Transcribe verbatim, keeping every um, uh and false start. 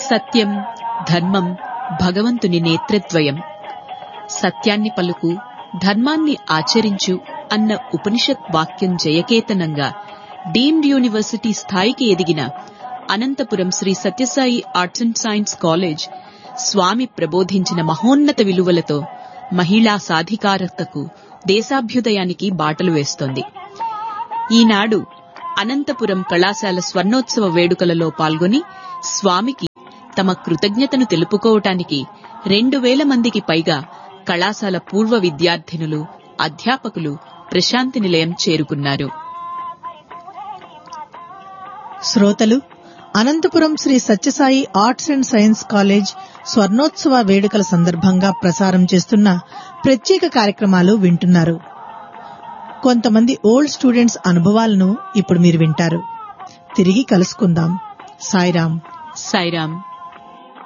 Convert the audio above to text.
సత్యం, ధర్మం భగవంతుని నేత్రద్వయం. సత్యాన్ని పలుకు, ధర్మాన్ని ఆచరించు అన్న ఉపనిషత్ వాక్యం జయకేతనంగా డీమ్డ్ యూనివర్సిటీ స్థాయికి ఎదిగిన Anantapuram Shri Sathya Sai arts and science college స్వామి ప్రబోధించిన మహోన్నత విలువలతో మహిళా సాధికారతకు, దేశాభ్యుదయానికి బాటలు వేస్తోంది. ఈనాడు అనంతపురం కళాశాల స్వర్ణోత్సవ వేడుకలలో పాల్గొని స్వామికి తమ కృతజ్ఞతను తెలుపుకోవటానికి రెండు వేల మందికి పైగా కళాశాల పూర్వ విద్యార్థినులు, అధ్యాపకులు ప్రశాంతి నిలయం చేరుకున్నారు. శ్రోతలు, Anantapuram Shri Sathya Sai arts and science college స్వర్ణోత్సవ వేడుకల సందర్భంగా ప్రసారం చేస్తున్న ప్రత్యేక కార్యక్రమాలు వింటున్నారు. కొంతమంది ఓల్డ్ స్టూడెంట్స్ అనుభవాలను ఇప్పుడు మీరు వింటారు. తిరిగి కలుసుకుందాం. సాయిరాం. సాయిరాం.